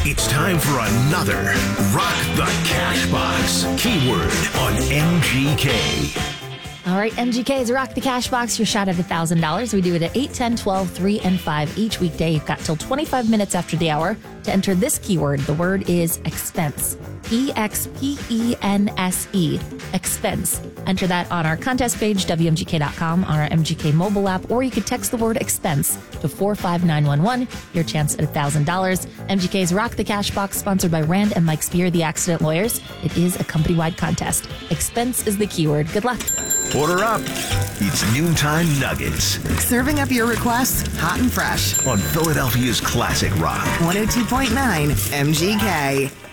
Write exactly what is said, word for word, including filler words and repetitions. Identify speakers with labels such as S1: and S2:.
S1: It's time for another Rock the Cash Box. Keyword on M G K.
S2: All right, M G K's Rock the Cash Box, your shot at one thousand dollars. We do it at eight, ten, twelve, three, and five each weekday. You've got till twenty-five minutes after the hour to enter this keyword. The word is expense. E X P E N S E. Expense. Enter that on our contest page, W M G K dot com, on our M G K mobile app, or you could text the word expense to four five nine one one. Your chance at one thousand dollars. M G K's Rock the Cash Box, sponsored by Rand and Mike Spear, the accident lawyers. It is a company-wide contest. Expense is the keyword. Good luck.
S1: Order up. It's Noontime Nuggets
S3: Serving up your requests hot and fresh.
S1: on Philadelphia's Classic Rock.
S3: one oh two point nine M G K.